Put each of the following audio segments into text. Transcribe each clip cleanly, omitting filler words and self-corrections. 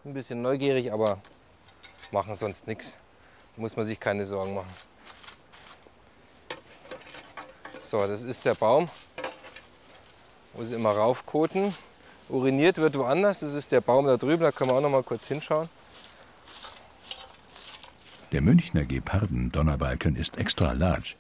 Ein bisschen neugierig, aber machen sonst nichts. Muss man sich keine Sorgen machen. So, das ist der Baum, wo sie immer raufkoten. Uriniert wird woanders, das ist der Baum da drüben, da können wir auch noch mal kurz hinschauen. Der Münchner Geparden-Donnerbalken ist extra large.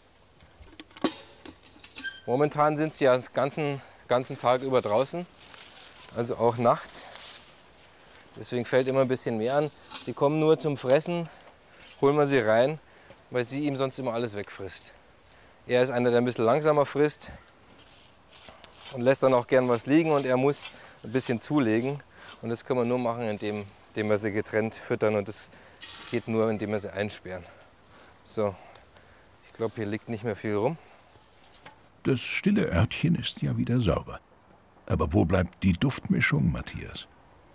Momentan sind sie ja den ganzen Tag über draußen, also auch nachts. Deswegen fällt immer ein bisschen mehr an. Sie kommen nur zum Fressen, holen wir sie rein, weil sie ihm sonst immer alles wegfrisst. Er ist einer, der ein bisschen langsamer frisst und lässt dann auch gern was liegen und er muss ein bisschen zulegen. Und das können wir nur machen, indem wir sie getrennt füttern und das geht nur, indem wir sie einsperren. So, ich glaube, hier liegt nicht mehr viel rum. Das stille Örtchen ist ja wieder sauber. Aber wo bleibt die Duftmischung, Matthias?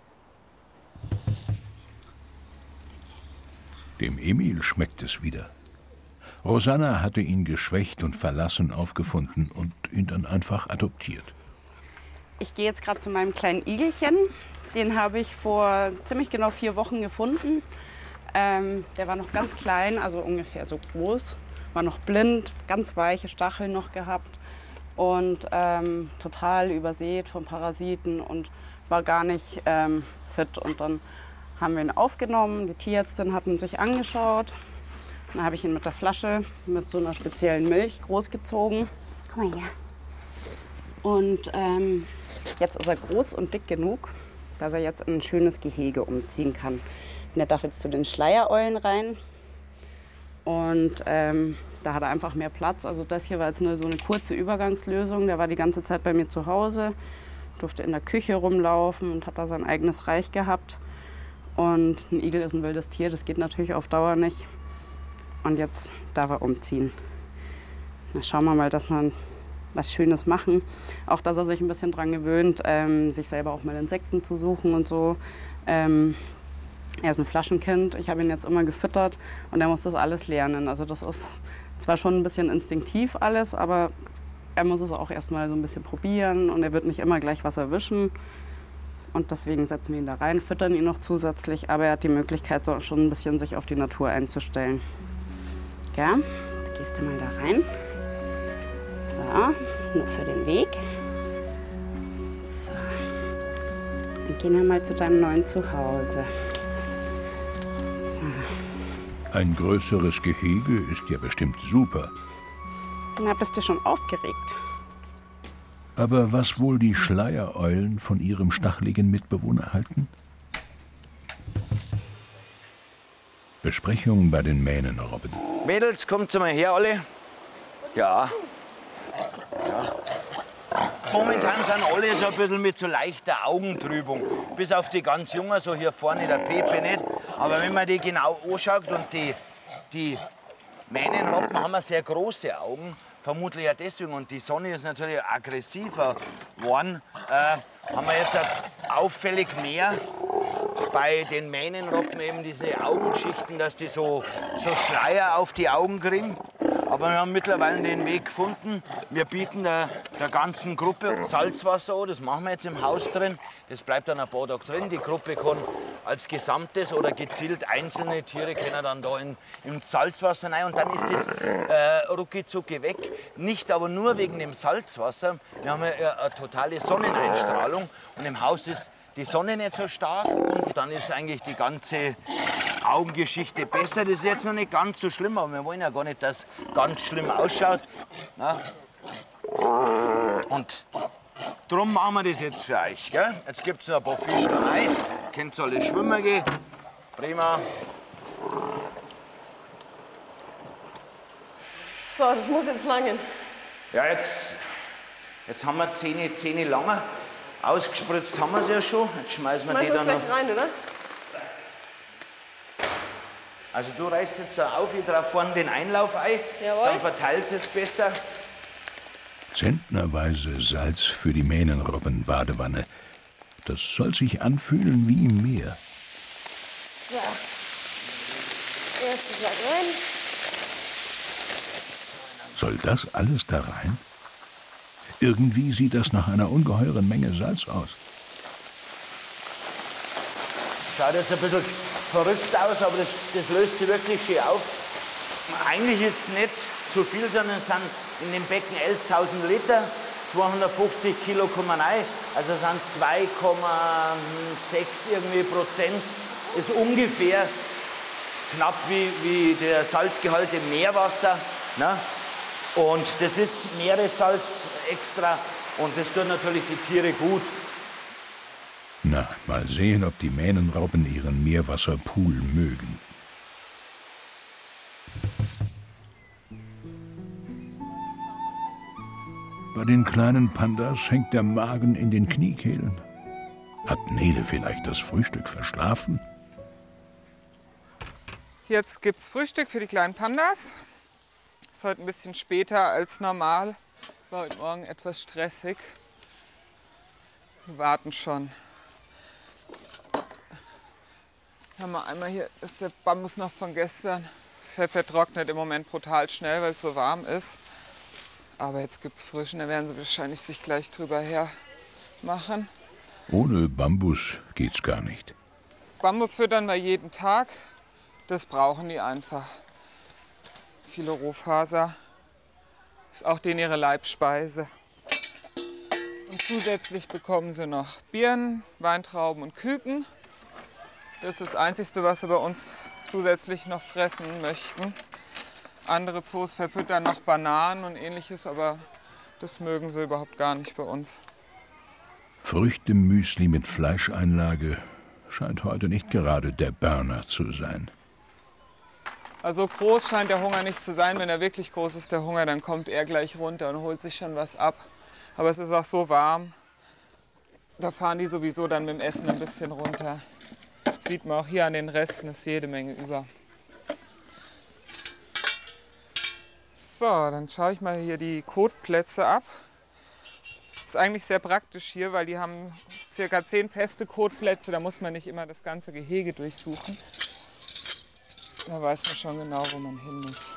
Dem Emil schmeckt es wieder. Rosanna hatte ihn geschwächt und verlassen aufgefunden und ihn dann einfach adoptiert. Ich gehe jetzt gerade zu meinem kleinen Igelchen. Den habe ich vor ziemlich genau 4 Wochen gefunden. Der war noch ganz klein, also ungefähr so groß. War noch blind, ganz weiche Stacheln noch gehabt. Und total übersät von Parasiten und war gar nicht fit. Und dann haben wir ihn aufgenommen, die Tierärztin hat ihn sich angeschaut. Dann habe ich ihn mit der Flasche, mit so einer speziellen Milch großgezogen. Komm mal her. Und jetzt ist er groß und dick genug, dass er jetzt in ein schönes Gehege umziehen kann. Und er darf jetzt zu den Schleiereulen rein. Und da hat er einfach mehr Platz. Also das hier war jetzt nur so eine kurze Übergangslösung. Der war die ganze Zeit bei mir zu Hause, durfte in der Küche rumlaufen und hat da sein eigenes Reich gehabt. Und ein Igel ist ein wildes Tier, das geht natürlich auf Dauer nicht. Und jetzt darf er umziehen. Na, schauen wir mal, dass wir was Schönes machen. Auch, dass er sich ein bisschen dran gewöhnt, sich selber auch mal Insekten zu suchen und so. Er ist ein Flaschenkind. Ich habe ihn jetzt immer gefüttert und er muss das alles lernen. Also das ist zwar schon ein bisschen instinktiv alles, aber er muss es auch erst mal so ein bisschen probieren und er wird nicht immer gleich was erwischen. Und deswegen setzen wir ihn da rein, füttern ihn noch zusätzlich, aber er hat die Möglichkeit, so schon ein bisschen sich auf die Natur einzustellen. Ja, jetzt gehst du mal da rein. So, nur für den Weg. So, dann gehen wir mal zu deinem neuen Zuhause. So. Ein größeres Gehege ist ja bestimmt super. Na, bist du schon aufgeregt? Aber was wohl die Schleiereulen von ihrem stacheligen Mitbewohner halten? Besprechung bei den Mähnenrobben. Mädels, kommt mal her alle. Ja. Momentan sind alle so ein bisschen mit so leichter Augentrübung. Bis auf die ganz Jungen, so hier vorne der Pepe nicht. Aber wenn man die genau anschaut und die Mähnenrobben haben sehr große Augen. Vermutlich ja deswegen. Und die Sonne ist natürlich aggressiver geworden. Haben wir jetzt auffällig mehr bei den Mähnenrobben eben diese Augenschichten, dass die so Schleier auf die Augen kriegen. Aber wir haben mittlerweile den Weg gefunden. Wir bieten der ganzen Gruppe Salzwasser an. Das machen wir jetzt im Haus drin. Das bleibt dann ein paar Tage drin. Die Gruppe kann als Gesamtes oder gezielt einzelne Tiere können dann da ins Salzwasser rein. Und dann ist das rucki-zucki weg. Nicht aber nur wegen dem Salzwasser. Wir haben ja eine totale Sonneneinstrahlung. Und im Haus ist die Sonne nicht so stark. Und dann ist eigentlich die ganze Augengeschichte besser. Das ist jetzt noch nicht ganz so schlimm, aber wir wollen ja gar nicht, dass es ganz schlimm ausschaut. Na? Und darum machen wir das jetzt für euch. Gell? Jetzt gibt es noch ein paar Fischlerei. Ihr könnt alle schwimmen gehen. Prima. So, das muss jetzt langen. Ja, jetzt haben wir Zähne lange. Ausgespritzt haben wir sie ja schon. Jetzt schmeißen wir die dann gleich noch rein, oder? Also du reißt jetzt da auf, ich drauf vorne den Einlauf ein, Jawohl. dann verteilt es besser. Zentnerweise Salz für die Mähnenrobben-Badewanne. Das soll sich anfühlen wie im Meer. So. Erstes Lack rein. Soll das alles da rein? Irgendwie sieht das nach einer ungeheuren Menge Salz aus. Schaut jetzt ein bisschen verrückt aus, aber das löst sich wirklich schön auf. Eigentlich ist es nicht zu viel, sondern es sind in dem Becken 11.000 Liter, 250 Kilo kommen rein, also es sind 2,6 irgendwie Prozent. Ist ungefähr knapp wie der Salzgehalt im Meerwasser. Ne? Und das ist Meeressalz extra und das tut natürlich die Tiere gut. Na, mal sehen, ob die Mähnenraupen ihren Meerwasserpool mögen. Bei den kleinen Pandas hängt der Magen in den Kniekehlen. Hat Nele vielleicht das Frühstück verschlafen? Jetzt gibt's Frühstück für die kleinen Pandas. Ist heute ein bisschen später als normal. War heute Morgen etwas stressig. Wir warten schon. Haben wir einmal hier, ist der Bambus noch von gestern. Der vertrocknet im Moment brutal schnell, weil es so warm ist. Aber jetzt gibt's frischen, da werden sie wahrscheinlich sich gleich drüber hermachen. Ohne Bambus geht's gar nicht. Bambus füttern wir jeden Tag. Das brauchen die einfach. Viele Rohfaser. Ist auch denen ihre Leibspeise. Und zusätzlich bekommen sie noch Birnen, Weintrauben und Küken. Das ist das Einzige, was sie bei uns zusätzlich noch fressen möchten. Andere Zoos verfüttern noch Bananen und Ähnliches, aber das mögen sie überhaupt gar nicht bei uns. Früchtemüsli mit Fleischeinlage scheint heute nicht gerade der Burner zu sein. Also groß scheint der Hunger nicht zu sein. Wenn er wirklich groß ist, der Hunger, dann kommt er gleich runter und holt sich schon was ab. Aber es ist auch so warm. Da fahren die sowieso dann mit dem Essen ein bisschen runter. Sieht man auch hier an den Resten, ist jede Menge über. So, dann schaue ich mal hier die Kotplätze ab. Ist eigentlich sehr praktisch hier, weil die haben ca. 10 feste Kotplätze. Da muss man nicht immer das ganze Gehege durchsuchen. Da weiß man schon genau, wo man hin muss.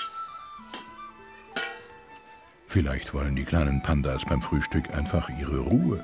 Vielleicht wollen die kleinen Pandas beim Frühstück einfach ihre Ruhe.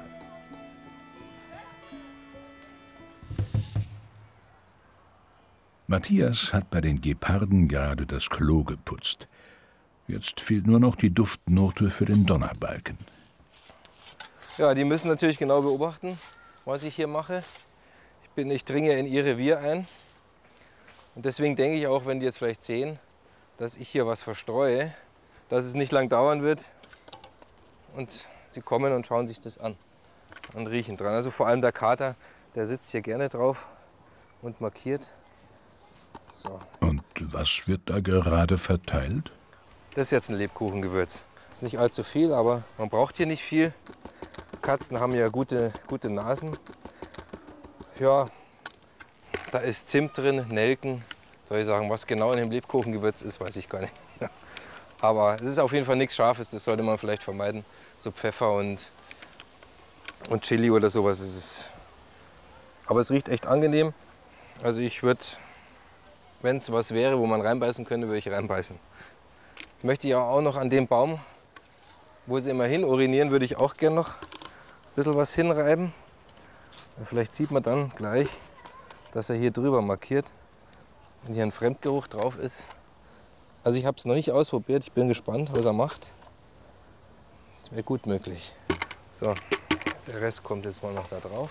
Matthias hat bei den Geparden gerade das Klo geputzt. Jetzt fehlt nur noch die Duftnote für den Donnerbalken. Ja, die müssen natürlich genau beobachten, was ich hier mache. Ich dringe in ihr Revier ein. Und deswegen denke ich auch, wenn die jetzt vielleicht sehen, dass ich hier was verstreue, dass es nicht lang dauern wird. Und sie kommen und schauen sich das an und riechen dran. Also vor allem der Kater, der sitzt hier gerne drauf und markiert. So. Und was wird da gerade verteilt? Das ist jetzt ein Lebkuchengewürz. Ist nicht allzu viel, aber man braucht hier nicht viel. Katzen haben ja gute Nasen. Ja, da ist Zimt drin, Nelken. Soll ich sagen, was genau in dem Lebkuchengewürz ist, weiß ich gar nicht. Aber es ist auf jeden Fall nichts Scharfes, das sollte man vielleicht vermeiden. So Pfeffer und Chili oder sowas ist es. Aber es riecht echt angenehm. Also ich würde, wenn es was wäre, wo man reinbeißen könnte, würde ich reinbeißen. Jetzt möchte ich auch noch an dem Baum, wo sie immer hin urinieren, würde ich auch gerne noch ein bisschen was hinreiben. Vielleicht sieht man dann gleich, dass er hier drüber markiert, wenn hier ein Fremdgeruch drauf ist. Also ich habe es noch nicht ausprobiert, ich bin gespannt, was er macht. Das wäre gut möglich. So, der Rest kommt jetzt mal noch da drauf.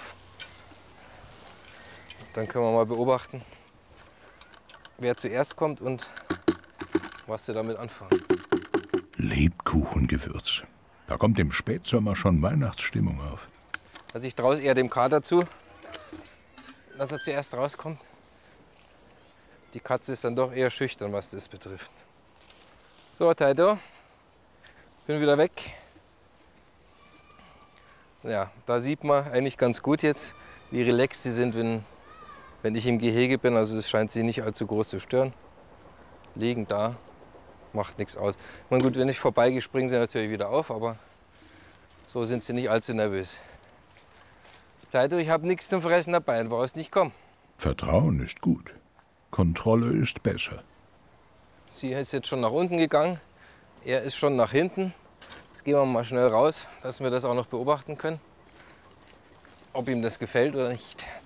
Dann können wir mal beobachten, wer zuerst kommt und was sie damit anfangen. Lebkuchengewürz. Da kommt im Spätsommer schon Weihnachtsstimmung auf. Also ich traue es eher dem Kater zu, dass er zuerst rauskommt. Die Katze ist dann doch eher schüchtern, was das betrifft. So, Taito, bin wieder weg. Ja, da sieht man eigentlich ganz gut jetzt, wie relaxed sie sind, wenn ich im Gehege bin. Also es scheint sie nicht allzu groß zu stören. Liegen da, macht nichts aus. Ich meine, gut, wenn ich vorbeigehe, springen sie natürlich wieder auf, aber so sind sie nicht allzu nervös. Taito, ich habe nichts zum Fressen dabei, du brauchst nicht kommen. Vertrauen ist gut. Kontrolle ist besser. Sie ist jetzt schon nach unten gegangen, er ist schon nach hinten. Jetzt gehen wir mal schnell raus, dass wir das auch noch beobachten können, ob ihm das gefällt oder nicht.